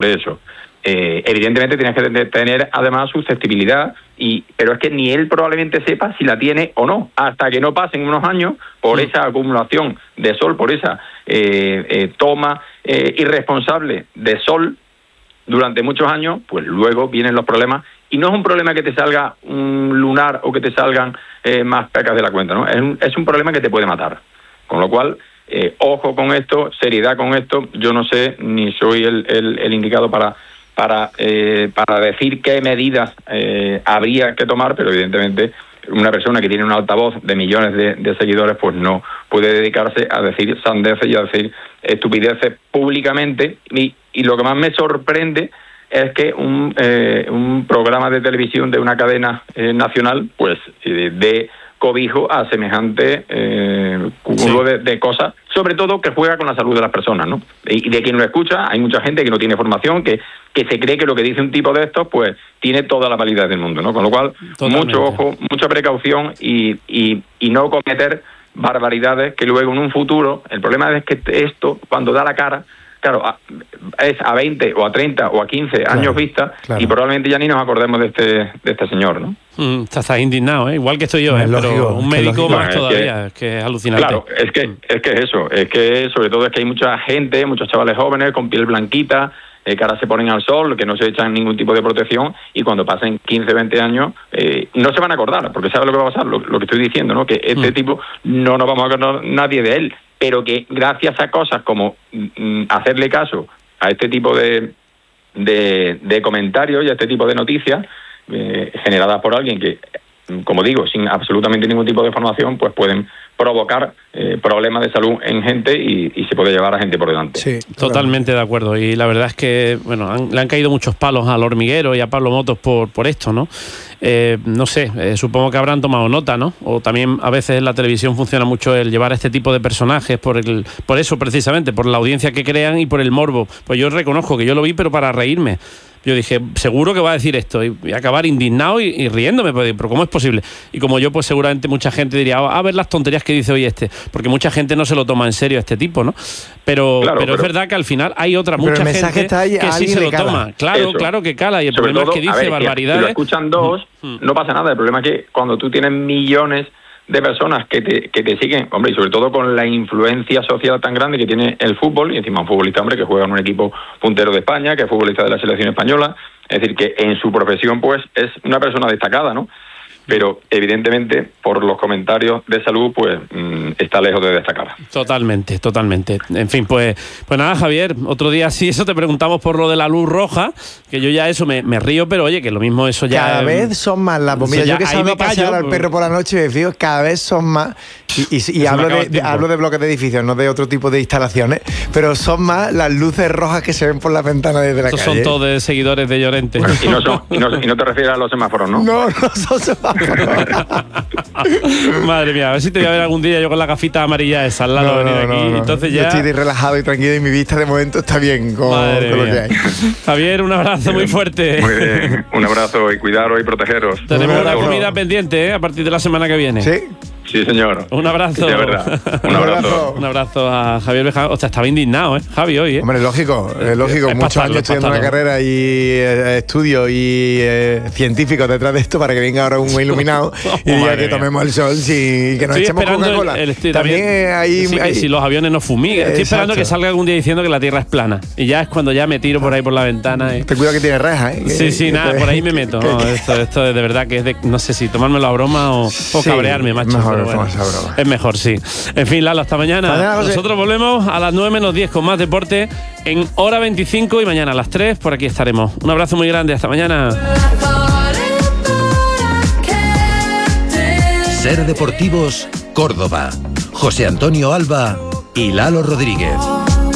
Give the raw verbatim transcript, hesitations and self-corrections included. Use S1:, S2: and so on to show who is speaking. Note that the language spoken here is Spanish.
S1: sobre eso. Eh, evidentemente tienes que tener además susceptibilidad, y pero es que ni él probablemente sepa si la tiene o no, hasta que no pasen unos años por esa acumulación de sol, por esa eh, eh, toma eh, irresponsable de sol durante muchos años, pues luego vienen los problemas. Y no es un problema que te salga un lunar o que te salgan eh, más pecas de la cuenta, ¿no? Es un, es un problema que te puede matar. Con lo cual, eh, ojo con esto, seriedad con esto. Yo no sé, ni soy el, el, el indicado para para eh, para decir qué medidas eh, habría que tomar, pero evidentemente una persona que tiene un altavoz de millones de, de seguidores pues no puede dedicarse a decir sandeces y a decir estupideces públicamente. Y, y lo que más me sorprende es que un, eh, un programa de televisión de una cadena eh, nacional pues eh, dé cobijo a semejante eh, cúmulo sí. de, de cosas, sobre todo que juega con la salud de las personas, ¿no? Y de quien lo escucha, hay mucha gente que no tiene formación, que, que se cree que lo que dice un tipo de estos, pues tiene toda la validez del mundo, ¿no? Con lo cual, totalmente. Mucho ojo, mucha precaución y, y, y no cometer barbaridades que luego en un futuro, el problema es que esto, cuando da la cara, claro, es a veinte o a treinta o a quince claro, años vista, claro. y probablemente ya ni nos acordemos de este de este señor, ¿no?
S2: Mm, estás indignado, ¿eh? Igual que estoy yo, ¿eh?
S3: Es lógico,
S2: pero un médico más
S1: no, es
S2: todavía,
S1: que,
S2: es que es alucinante.
S1: Claro, es que, es que es eso, es que sobre todo es que hay mucha gente, muchos chavales jóvenes con piel blanquita, eh, que ahora se ponen al sol, que no se echan ningún tipo de protección, y cuando pasen quince, veinte años, eh, no se van a acordar, porque sabe lo que va a pasar, lo, lo que estoy diciendo, ¿no? Que este mm. tipo no nos vamos a acordar nadie de él, pero que gracias a cosas como mm, hacerle caso a este tipo de, de, de comentarios y a este tipo de noticias eh, generadas por alguien que, como digo, sin absolutamente ningún tipo de formación, pues pueden provocar eh, problemas de salud en gente y, y se puede llevar a gente por delante.
S2: Sí, totalmente de acuerdo. Y la verdad es que, bueno, han, le han caído muchos palos al hormiguero y a Pablo Motos por, por esto, ¿no? Eh, no sé, eh, supongo que habrán tomado nota, ¿no? O también a veces en la televisión funciona mucho el llevar a este tipo de personajes por el, por eso precisamente, por la audiencia que crean y por el morbo. Pues yo reconozco que yo lo vi, pero para reírme. Yo dije, seguro que va a decir esto, y, y acabar indignado y, y riéndome, pero ¿cómo es posible? Y como yo, pues seguramente mucha gente diría, a ver las tonterías que dice hoy este, porque mucha gente no se lo toma en serio a este tipo, ¿no? Pero,
S1: claro,
S2: pero, pero es verdad que al final hay otra mucha gente
S3: está ahí,
S2: que sí se lo
S3: cala.
S2: toma. Claro,
S1: Eso.
S2: claro que cala, y el
S1: Sobre
S2: problema
S1: todo,
S2: es que dice
S1: ver,
S2: barbaridades.
S1: Si lo escuchan dos, uh-huh. no pasa nada. El problema es que cuando tú tienes millones de personas que te, que te siguen, hombre, y sobre todo con la influencia social tan grande que tiene el fútbol, y encima un futbolista, hombre, que juega en un equipo puntero de España, que es futbolista de la selección española, es decir, que en su profesión, pues, es una persona destacada, ¿no? Pero, evidentemente, por los comentarios de salud, pues, mmm, está lejos de destacar.
S2: Totalmente, totalmente. En fin, pues pues nada, Javier, otro día sí, eso te preguntamos por lo de la luz roja, que yo ya eso me, me río, pero oye, que lo mismo eso ya...
S3: Cada
S2: eh,
S3: vez son más las bombillas. Yo que salgo a pasear al perro por la noche, me fijo, cada vez son más... Y, y, y hablo, de, de, hablo de bloques de edificios, no de otro tipo de instalaciones, pero son más las luces rojas que se ven por la ventana desde la
S2: Estos
S3: calle.
S2: Son todos de seguidores de Llorente.
S1: Bueno, y, no son, y, no, y no te refieres a los semáforos, ¿no?
S3: No, no son semáforos.
S2: Madre mía, a ver si te voy a ver algún día yo con la gafita amarilla esa al lado
S3: no,
S2: de venir
S3: no,
S2: aquí.
S3: No, no.
S2: Entonces ya...
S3: Yo estoy relajado y tranquilo y mi vista de momento está bien con, con lo que hay.
S2: Javier, un abrazo muy fuerte.
S1: Muy bien, un abrazo y cuidaros y protegeros.
S2: Tenemos una comida pendiente, ¿eh? A partir de la semana que viene.
S3: Sí.
S1: Sí, señor.
S2: Un abrazo.
S1: Sí, de verdad. Un abrazo.
S2: Un abrazo a Javier Beja. O sea, estaba indignado, ¿eh? Javi, hoy, ¿eh?
S3: Hombre, lógico, es lógico.
S2: Es
S3: Muchos
S2: pasarlo,
S3: años estudiando una carrera y eh, estudios y eh, científicos detrás de esto para que venga ahora un iluminado y diga que tomemos el sol sí, y que nos
S2: estoy
S3: echemos Coca-Cola.
S2: El, el,
S3: también
S2: también
S3: hay,
S2: sí,
S3: hay...
S2: si los aviones no fumigan. Estoy esperando que salga algún día diciendo que la Tierra es plana. Y ya es cuando ya me tiro por ahí por la ventana. ¿eh?
S3: Ten cuidado que tiene reja, ¿eh?
S2: Sí, sí,
S3: que
S2: nada,
S3: te...
S2: por ahí me meto. No, esto, esto de verdad que es de, no sé si tomármelo a broma o, sí, o cabrearme, macho.
S3: Mejor
S2: bueno,
S3: a broma.
S2: Es mejor, sí. En fin, Lalo, hasta mañana. mañana Nosotros volvemos a las nueve menos diez con más deporte en hora veinticinco y mañana a las tres por aquí estaremos. Un abrazo muy grande, hasta mañana.
S4: Ser Deportivos, Córdoba. José Antonio Alba y Lalo Rodríguez.